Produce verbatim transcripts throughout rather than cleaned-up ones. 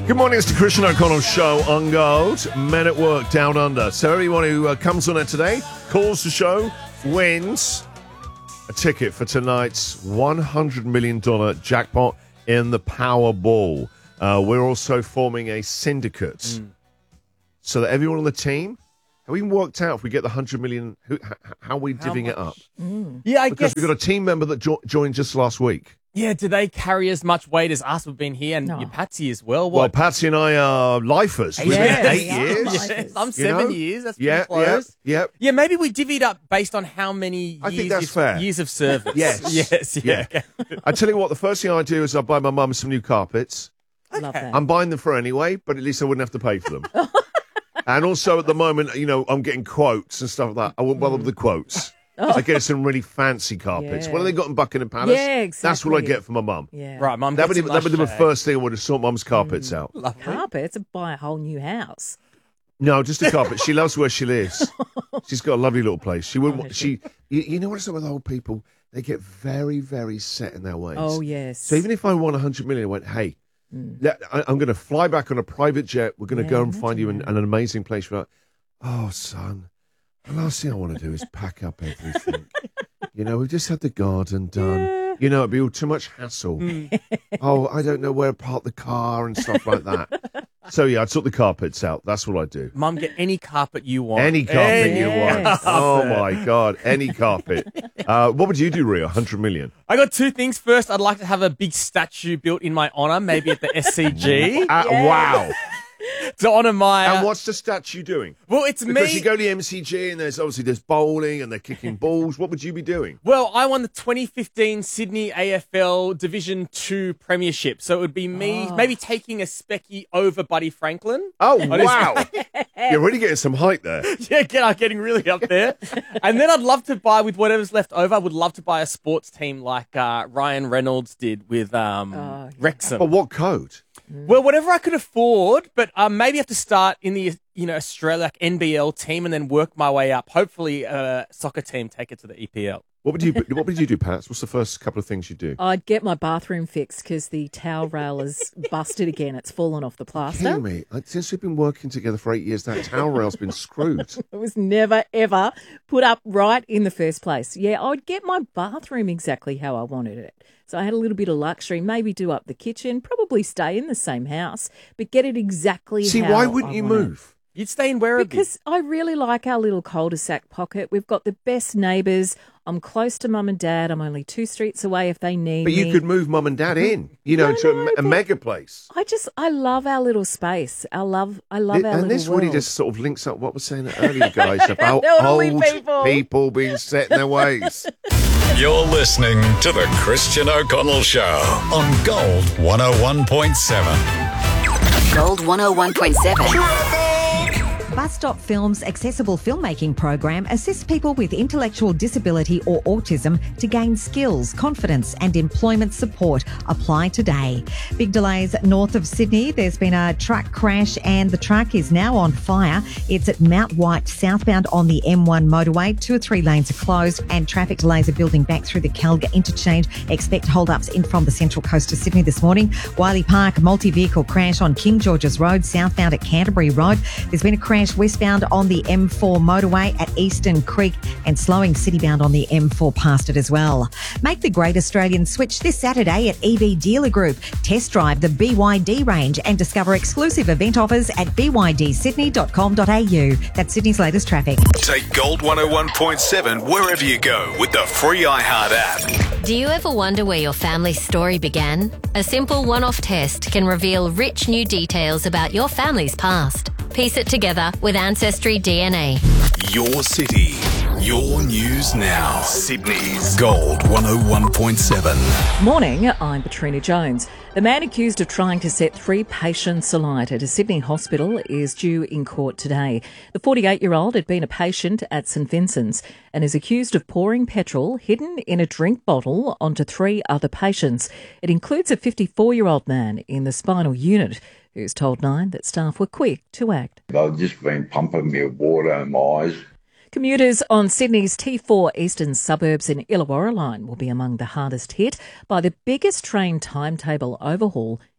Good morning, it's the Christian O'Connell Show on Gold. Men at Work Down Under. So everyone who uh, comes on it today, calls the show, wins a ticket for tonight's one hundred million dollars jackpot in the Powerball. Uh, we're also forming a syndicate mm. so that everyone on the team, have we even worked out if we get the one hundred million dollars, who, h- how are we divvying it up? Mm. Yeah, I because guess. Because we've got a team member that jo- joined just last week. Yeah, do they carry as much weight as us? We've been here, and No. your Patsy as well. Well, What? Patsy and I are lifers. We've been Yes, eight yeah, years. lifers. Yes, I'm You seven know? years. That's Yeah, pretty close. yeah, yeah. Yeah, maybe we divvied up based on how many I years, think that's you've- fair. years of service. Yes. yes, yeah. Yeah. I tell you what, the first thing I do is I buy my mum some new carpets. Love that. I'm buying them for her anyway, but at least I wouldn't have to pay for them. And also at the moment, you know, I'm getting quotes and stuff like that. I won't bother with the quotes. I get some really fancy carpets. Yeah. What have they got in Buckingham Palace? Yeah, That's what I exactly. get for my mum. Yeah. Right, Mum. That get would, some that would be the lush shade. first thing I would have sort mum's carpets out. Lovely. Carpets, buy a whole new house. No, just a carpet. She loves where she lives. She's got a lovely little place. She wouldn't. want- She, you, you know what it's like with old people? They get very, very set in their ways. Oh, yes. So even if I won one hundred million, I went, hey, let, I, I'm going to fly back on a private jet. We're going to Yeah, go and find you an, imagine an amazing place. You're like, oh, son, the last thing I want to do is pack up everything. You know, we've just had the garden done. Yeah. You know, it'd be all too much hassle. Oh, I don't know where to park the car and stuff like that. So, yeah, I'd sort the carpets out. That's what I do. Mum, get any carpet you want. Any carpet you want. Yes. Oh, my God. Any carpet. Uh, what would you do, Ria? one hundred million? I got two things. First, I'd like to have a big statue built in my honour, maybe at the S C G, Uh, Wow. to honour my... uh, And what's the statue doing? well, it's Because me... you go to the M C G and there's obviously there's bowling and they're kicking balls. What would you be doing? Well, I won the twenty fifteen Sydney A F L Division two Premiership, so it would be me maybe taking a specky over Buddy Franklin. Oh, On his- wow. You're really getting some height there. Yeah, get out, getting really up there. And then I'd love to buy, with whatever's left over, I would love to buy a sports team like uh, Ryan Reynolds did with um, Oh, yeah. Wrexham. But what code? Well, whatever I could afford, but um, maybe have to start in the you know Australia like N B L team and then work my way up. Hopefully, a soccer team take it to the E P L. What would you What would you do, Pats? What's the first couple of things you do? I'd get my bathroom fixed because the towel rail is busted again. It's fallen off the plaster. Kidding me? Like, since we've been working together for eight years, that towel rail's been screwed. It was never, ever put up right in the first place. Yeah, I'd get my bathroom exactly how I wanted it. So I had a little bit of luxury, maybe do up the kitchen, probably stay in the same house, but get it exactly See, how why wouldn't I you want it. move? You'd stay in Werribee. Because I really like our little cul-de-sac pocket. We've got the best neighbours. I'm close to mum and dad. I'm only two streets away if they need But me. you could move mum and dad in, you know, No, to a, no, me- a but- mega place. I just, I love our little space. I love, I love our and little this world. really just sort of links up what we're saying earlier, guys, about Elderly old people. people being set in their ways. You're listening to the Christian O'Connell Show on Gold one oh one point seven. Gold one oh one point seven. Bus Stop Films' accessible filmmaking program assists people with intellectual disability or autism to gain skills, confidence and employment support. Apply today. Big delays north of Sydney. There's been a truck crash and the truck is now on fire. It's at Mount White southbound on the M one motorway. Two or three lanes are closed and traffic delays are building back through the Calga interchange. Expect hold-ups in from the central coast of Sydney this morning. Wiley Park multi-vehicle crash on King George's Road southbound at Canterbury Road. There's been a crash westbound on the M four motorway at Eastern Creek and slowing citybound on the M four past it as well. Make the great Australian switch this Saturday at E V Dealer Group. Test drive the B Y D range and discover exclusive event offers at b y d sydney dot com dot a u. That's Sydney's latest traffic. Take Gold one oh one point seven wherever you go with the free iHeart app. Do you ever wonder where your family's story began? A simple one-off test can reveal rich new details about your family's past. Piece it together with Ancestry D N A. Your city, your news now. Sydney's Gold one oh one point seven. Morning, I'm Katrina Jones. The man accused of trying to set three patients alight at a Sydney hospital is due in court today. The forty-eight-year-old had been a patient at St Vincent's and is accused of pouring petrol hidden in a drink bottle onto three other patients. It includes a fifty-four-year-old man in the spinal unit who's told Nine that staff were quick to act. They've just been pumping me with water in my eyes. Commuters on Sydney's T four eastern suburbs and Illawarra line will be among the hardest hit by the biggest train timetable overhaul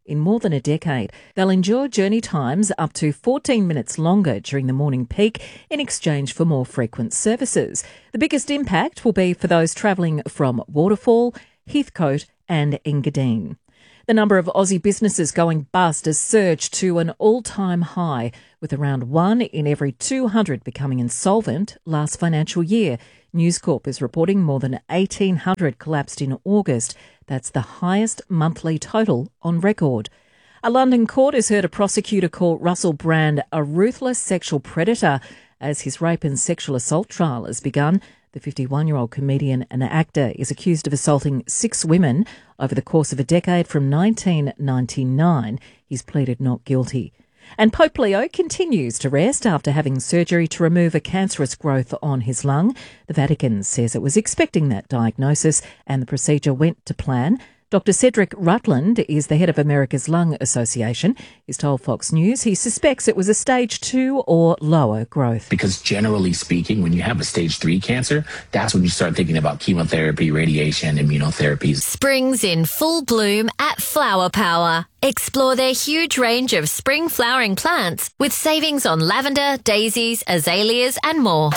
in more than a decade. They'll endure journey times up to fourteen minutes longer during the morning peak in exchange for more frequent services. The biggest impact will be for those travelling from Waterfall, Heathcote and Engadine. The number of Aussie businesses going bust has surged to an all-time high, with around one in every two hundred becoming insolvent last financial year. News Corp is reporting more than eighteen hundred collapsed in August. That's the highest monthly total on record. A London court has heard a prosecutor call Russell Brand a ruthless sexual predator as his rape and sexual assault trial has begun. The fifty-one-year-old comedian and actor is accused of assaulting six women over the course of a decade from nineteen ninety-nine. He's pleaded not guilty. And Pope Leo continues to rest after having surgery to remove a cancerous growth on his lung. The Vatican says it was expecting that diagnosis and the procedure went to plan. Doctor Cedric Rutland is the head of America's Lung Association. He's told Fox News he suspects it was a stage two or lower growth. Because generally speaking, when you have a stage three cancer, that's when you start thinking about chemotherapy, radiation, immunotherapies. Spring's in full bloom at Flower Power. Explore their huge range of spring flowering plants with savings on lavender, daisies, azaleas and more.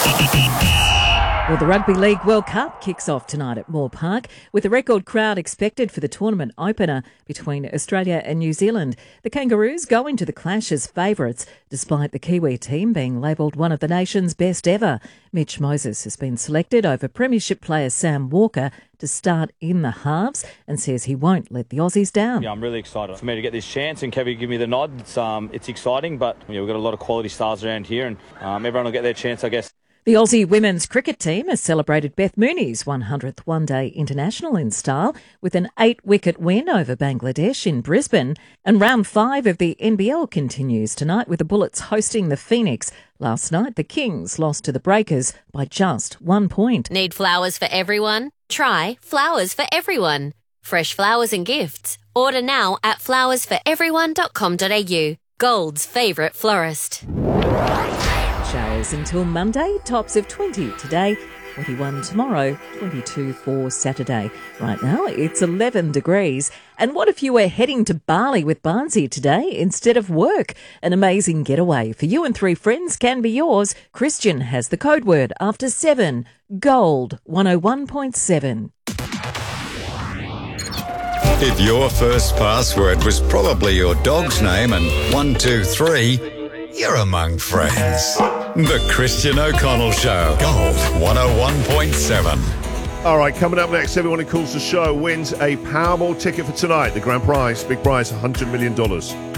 Well, the Rugby League World Cup kicks off tonight at Moore Park with a record crowd expected for the tournament opener between Australia and New Zealand. The Kangaroos go into the clash as favourites, despite the Kiwi team being labelled one of the nation's best ever. Mitch Moses has been selected over Premiership player Sam Walker to start in the halves and says he won't let the Aussies down. Yeah, I'm really excited for me to get this chance and Kevy give me the nod. It's, um, it's exciting, but you know, we've got a lot of quality stars around here and um, everyone will get their chance, I guess. The Aussie women's cricket team has celebrated Beth Mooney's one hundredth one-day international in style with an eight-wicket win over Bangladesh in Brisbane. And round five of the N B L continues tonight with the Bullets hosting the Phoenix. Last night, the Kings lost to the Breakers by just one point. Need flowers for everyone? Try Flowers for Everyone. Fresh flowers and gifts. Order now at flowers for everyone dot com dot a u. Gold's favourite florist. Showers until Monday, tops of twenty today, twenty-one tomorrow, twenty-two for Saturday. Right now it's eleven degrees. And what if you were heading to Bali with Barnsey today instead of work? An amazing getaway for you and three friends can be yours. Christian has the code word after seven. Gold one oh one point seven. If your first password was probably your dog's name and one, two, three, you're among friends. The Christian O'Connell Show. Gold one oh one point seven. All right, coming up next, everyone who calls the show wins a Powerball ticket for tonight. The grand prize, big prize, one hundred million dollars.